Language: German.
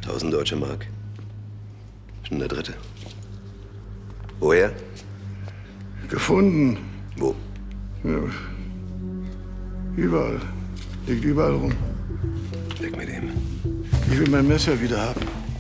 1000 deutsche Mark. Schon der dritte. Woher? Gefunden. Wo? Ja. Überall. Liegt überall rum. Weg mit ihm. Ich will mein Messer wieder haben.